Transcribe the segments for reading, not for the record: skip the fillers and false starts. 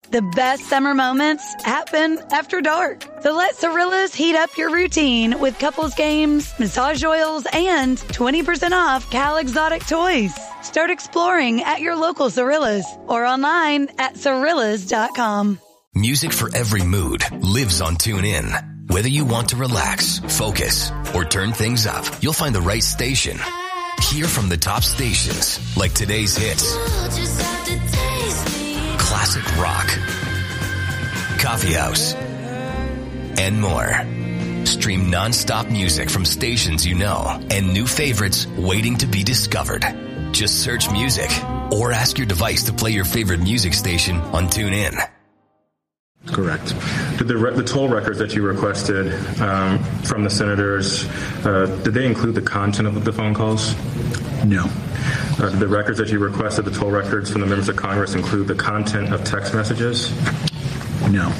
The best summer moments happen after dark. So let Cirillas heat up your routine with couples games, massage oils, and 20% off Cal Exotic toys. Start exploring at your local Cirillas or online at Cirillas.com. Music for every mood lives on TuneIn. Whether you want to relax, focus, or turn things up, you'll find the right station. Hear from the top stations like today's hits, classic rock, coffee house, and more. Stream non-stop music from stations you know and new favorites waiting to be discovered. Just search music or ask your device to play your favorite music station on TuneIn. Correct. Did the toll records that you requested from the senators, did they include the content of the phone calls? No. Did the records that you requested, the toll records from the members of Congress, include the content of text messages? No.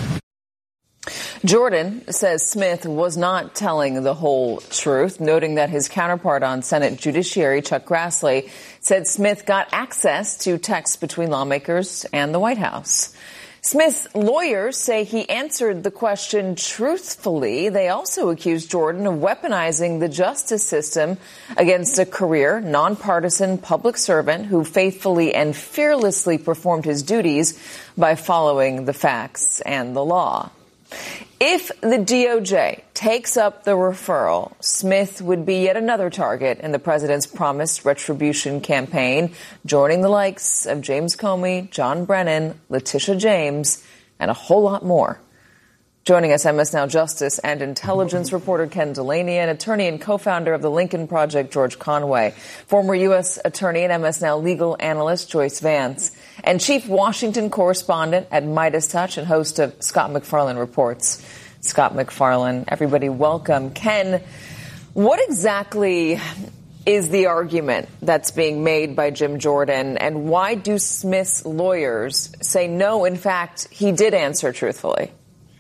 Jordan says Smith was not telling the whole truth, noting that his counterpart on Senate Judiciary, Chuck Grassley, said Smith got access to texts between lawmakers and the White House. Smith's lawyers say he answered the question truthfully. They also accused Jordan of weaponizing the justice system against a career, nonpartisan public servant who faithfully and fearlessly performed his duties by following the facts and the law. If the DOJ takes up the referral, Smith would be yet another target in the president's promised retribution campaign, joining the likes of James Comey, John Brennan, Letitia James, and a whole lot more. Joining us, MS Now Justice and Intelligence reporter Ken Delaney, and attorney and co-founder of the Lincoln Project, George Conway, former U.S. attorney and MS Now legal analyst Joyce Vance, and chief Washington correspondent at Midas Touch and host of Scott MacFarlane Reports. Scott MacFarlane, everybody welcome. Ken, what exactly is the argument that's being made by Jim Jordan, and why do Smith's lawyers say no, in fact, he did answer truthfully?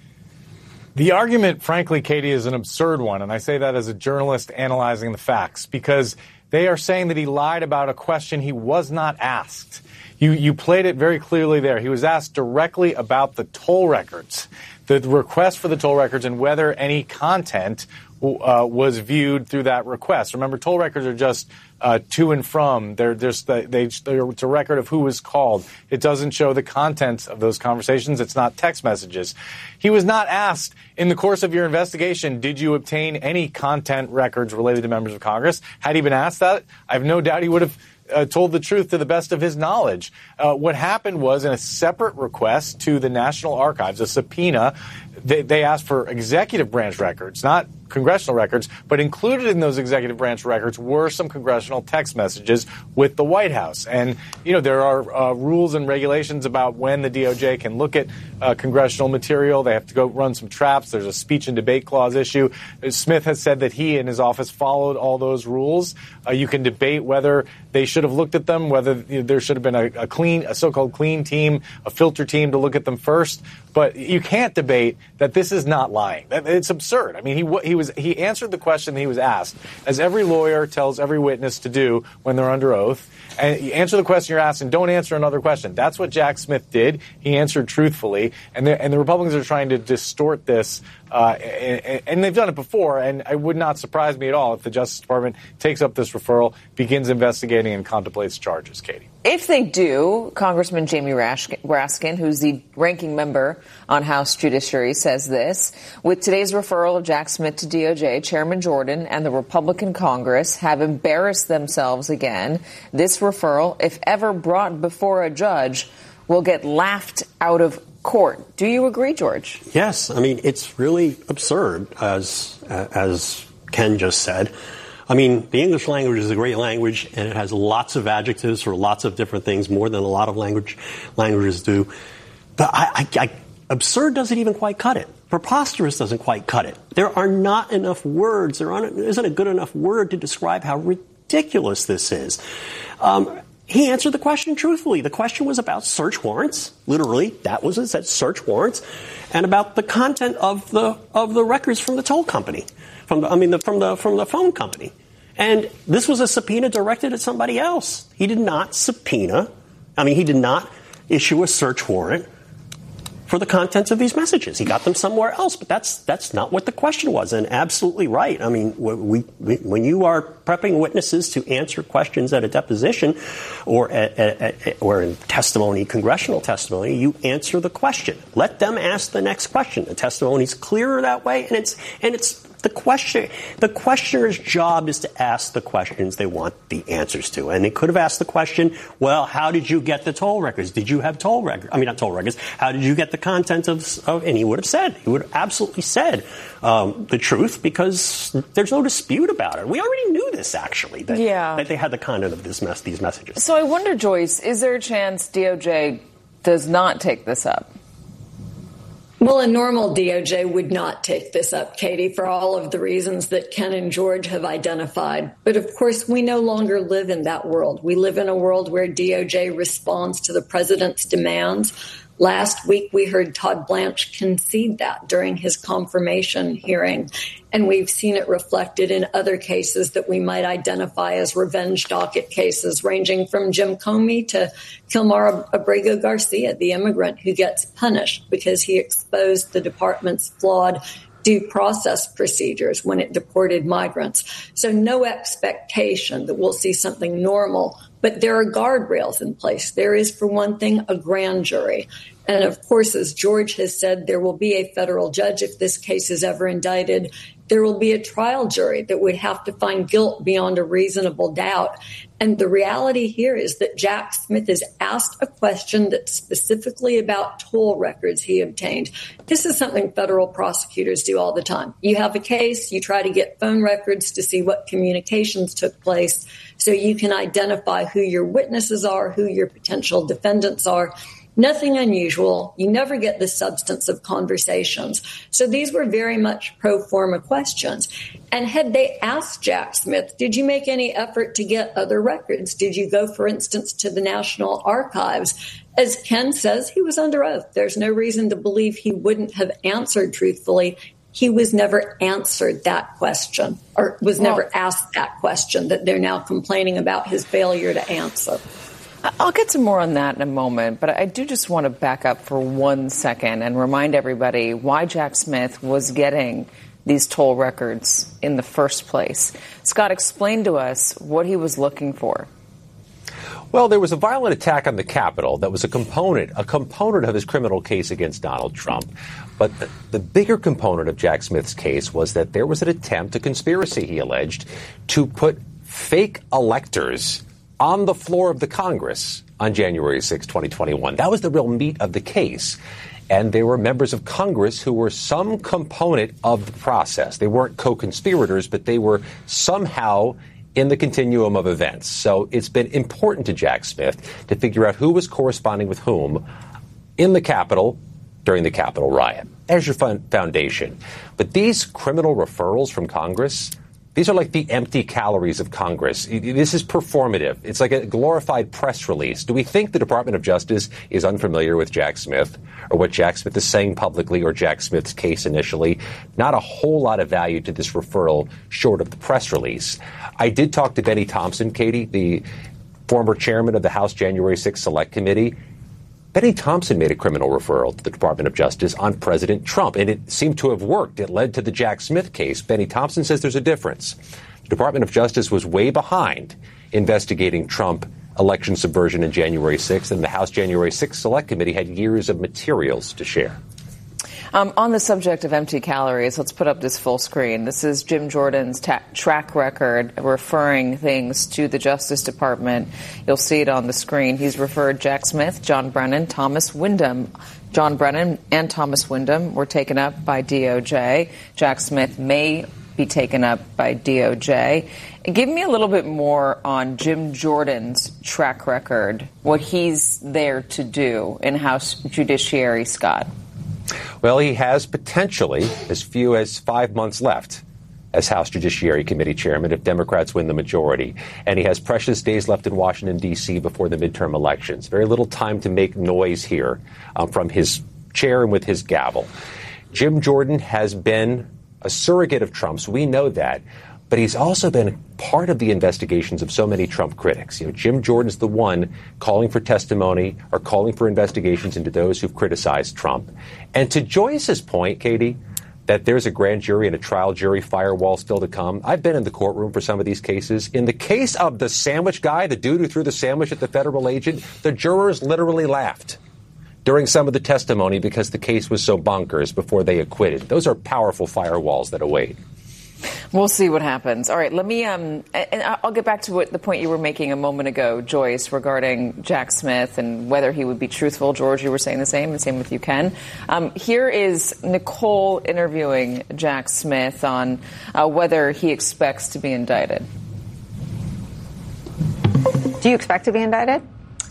The argument, frankly, Katie, is an absurd one, and I say that as a journalist analyzing the facts, because they are saying that he lied about a question he was not asked. You played it very clearly there. He was asked directly about the toll records, the request for the toll records, and whether any content was viewed through that request. Remember, toll records are just to and from. They're it's a record of who was called. It doesn't show the contents of those conversations. It's not text messages. He was not asked, in the course of your investigation, did you obtain any content records related to members of Congress? Had he been asked that, I have no doubt he would have told the truth to the best of his knowledge. What happened was, in a separate request to the National Archives, a subpoena, they asked for executive branch records, not congressional records, but included in those executive branch records were some congressional text messages with the White House. And, you know, there are rules and regulations about when the DOJ can look at congressional material. They have to go run some traps. There's a speech and debate clause issue. Smith has said that he and his office followed all those rules. You can debate whether they should have looked at them, whether there should have been a so-called clean team, a filter team to look at them first. But you can't debate that this is not lying. It's absurd. I mean, he answered the question that he was asked, as every lawyer tells every witness to do when they're under oath. And you answer the question you're asked and don't answer another question. That's what Jack Smith did. He answered truthfully. And the Republicans are trying to distort this. And they've done it before. And it would not surprise me at all if the Justice Department takes up this referral, begins investigating, and contemplates charges, Katie. If they do, Congressman Jamie Raskin, who's the ranking member on House Judiciary, says this: with today's referral of Jack Smith to DOJ, Chairman Jordan and the Republican Congress have embarrassed themselves again. This referral, if ever brought before a judge, will get laughed out of court. Do you agree, George? Yes. I mean, it's really absurd, as Ken just said. I mean, the English language is a great language, and it has lots of adjectives for lots of different things, more than a lot of languages do. But absurd doesn't even quite cut it. Preposterous doesn't quite cut it. There are not enough words. There isn't a good enough word to describe how ridiculous this is. He answered the question truthfully. The question was about search warrants. Literally, that was it. Said search warrants, and about the content of the records from the toll company, from the phone company. And this was a subpoena directed at somebody else. He did not subpoena. I mean, he did not issue a search warrant for the contents of these messages. He got them somewhere else, but that's not what the question was. And absolutely right. I mean, when you are prepping witnesses to answer questions at a deposition or in testimony, congressional testimony, you answer the question. Let them ask the next question. The testimony is clearer that way, and it's the questioner's job is to ask the questions they want the answers to. And they could have asked the question, well, how did you get the toll records? Did you have toll records? I mean, not toll records. How did you get the content of and he would have absolutely said the truth, because there's no dispute about it. We already knew this, actually, that they had the content of these messages. So I wonder, Joyce, is there a chance DOJ does not take this up? Well, a normal DOJ would not take this up, Katie, for all of the reasons that Ken and George have identified. But of course, we no longer live in that world. We live in a world where DOJ responds to the president's demands. Last week, we heard Todd Blanche concede that during his confirmation hearing. And we've seen it reflected in other cases that we might identify as revenge docket cases, ranging from Jim Comey to Kilmar Abrego Garcia, the immigrant who gets punished because he exposed the department's flawed due process procedures when it deported migrants. So no expectation that we'll see something normal, but there are guardrails in place. There is, for one thing, a grand jury. And of course, as George has said, there will be a federal judge if this case is ever indicted. There will be a trial jury that would have to find guilt beyond a reasonable doubt. And the reality here is that Jack Smith is asked a question that's specifically about toll records he obtained. This is something federal prosecutors do all the time. You have a case, you try to get phone records to see what communications took place so you can identify who your witnesses are, who your potential defendants are. Nothing unusual. You never get the substance of conversations. So these were very much pro forma questions. And had they asked Jack Smith, did you make any effort to get other records? Did you go, for instance, to the National Archives? As Ken says, he was under oath. There's no reason to believe he wouldn't have answered truthfully. He was never answered that question, or was never asked that question that they're now complaining about his failure to answer. I'll get to more on that in a moment, but I do just want to back up for 1 second and remind everybody why Jack Smith was getting these toll records in the first place. Scott, explain to us what he was looking for. Well, there was a violent attack on the Capitol that was a component of his criminal case against Donald Trump. But the bigger component of Jack Smith's case was that there was an attempt, a conspiracy, he alleged, to put fake electors on the floor of the Congress on January 6, 2021. That was the real meat of the case. And they were members of Congress who were some component of the process. They weren't co-conspirators, but they were somehow in the continuum of events. So it's been important to Jack Smith to figure out who was corresponding with whom in the Capitol during the Capitol riot. There's your foundation. But these criminal referrals from Congress, these are like the empty calories of Congress. This is performative. It's like a glorified press release. Do we think the Department of Justice is unfamiliar with Jack Smith or what Jack Smith is saying publicly or Jack Smith's case initially? Not a whole lot of value to this referral short of the press release. I did talk to Benny Thompson, Katie, the former chairman of the House January 6th Select Committee. Benny Thompson made a criminal referral to the Department of Justice on President Trump, and it seemed to have worked. It led to the Jack Smith case. Benny Thompson says there's a difference. The Department of Justice was way behind investigating Trump election subversion in January 6th, and the House January 6th Select Committee had years of materials to share. On the subject of empty calories, let's put up this full screen. This is Jim Jordan's track record referring things to the Justice Department. You'll see it on the screen. He's referred Jack Smith, John Brennan, Thomas Windom. John Brennan and Thomas Windom were taken up by DOJ. Jack Smith may be taken up by DOJ. Give me a little bit more on Jim Jordan's track record, what he's there to do in House Judiciary, Scott. Well, he has potentially as few as 5 months left as House Judiciary Committee chairman if Democrats win the majority. And he has precious days left in Washington, D.C. before the midterm elections. Very little time to make noise here from his chair and with his gavel. Jim Jordan has been a surrogate of Trump's. We know that. but he's also been part of the investigations of so many Trump critics. Jim Jordan's the one calling for testimony or calling for investigations into those who've criticized Trump. And to Joyce's point, Katie, that there's a grand jury and a trial jury firewall still to come. I've been in the courtroom for some of these cases. In the case of the sandwich guy, the dude who threw the sandwich at the federal agent, the jurors literally laughed during some of the testimony because the case was so bonkers before they acquitted. Those are powerful firewalls that await. We'll see what happens. All right, let me, and I'll get back to the point you were making a moment ago, Joyce, regarding Jack Smith and whether he would be truthful. George, you were saying the same, and same with you, Ken. Here is Nicole interviewing Jack Smith on whether he expects to be indicted. Do you expect to be indicted?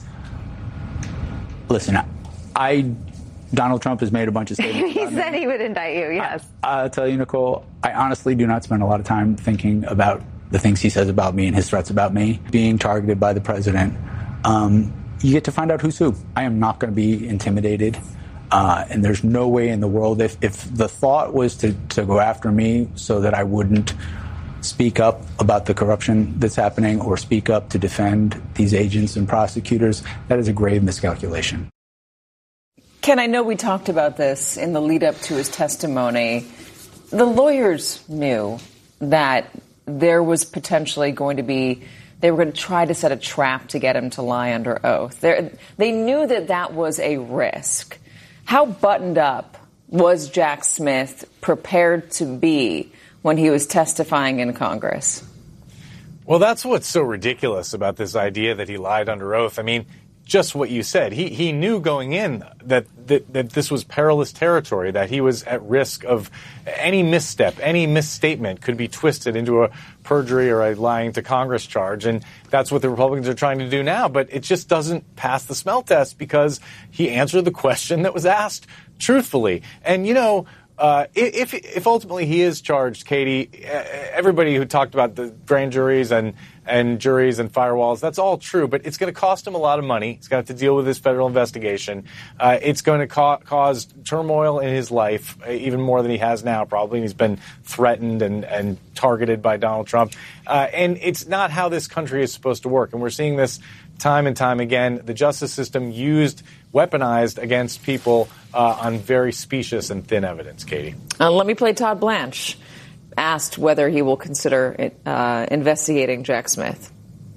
Listen, Donald Trump has made a bunch of statements. He said he would indict you, yes. I'll tell you, Nicole, I honestly do not spend a lot of time thinking about the things he says about me and his threats about me being targeted by the president. You get to find out who's who. I am not going to be intimidated. And there's no way in the world, if the thought was to go after me so that I wouldn't speak up about the corruption that's happening or speak up to defend these agents and prosecutors, that is a grave miscalculation. Ken, I know we talked about this in the lead up to his testimony. The lawyers knew that there was potentially going to be, they were going to try to set a trap to get him to lie under oath. They knew that was a risk. How buttoned up was Jack Smith prepared to be when he was testifying in Congress? Well, that's what's so ridiculous about this idea that he lied under oath. I mean, just what you said. He knew going in that this was perilous territory, that he was at risk of any misstep, any misstatement could be twisted into a perjury or a lying to Congress charge. And that's what the Republicans are trying to do now. But it just doesn't pass the smell test because he answered the question that was asked truthfully. And, if ultimately he is charged, Katie, everybody who talked about the grand juries and juries and firewalls, that's all true, but it's going to cost him a lot of money. He's going to have to deal with this federal investigation. It's going to cause turmoil in his life, even more than he has now, probably. He's been threatened and targeted by Donald Trump. And it's not how this country is supposed to work. And we're seeing this time and time again. The justice system weaponized against people on very specious and thin evidence, Katie. Let me play Todd Blanche, asked whether he will consider investigating Jack Smith.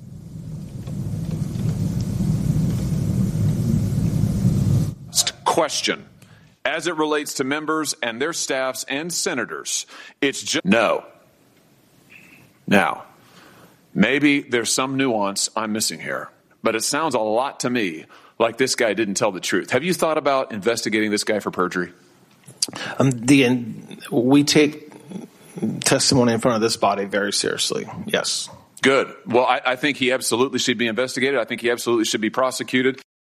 Question. As it relates to members and their staffs and senators, it's just no. Now, maybe there's some nuance I'm missing here, but it sounds a lot to me like this guy didn't tell the truth. Have you thought about investigating this guy for perjury? We take testimony in front of this body very seriously. Yes. Good. Well, I think he absolutely should be investigated. I think he absolutely should be prosecuted.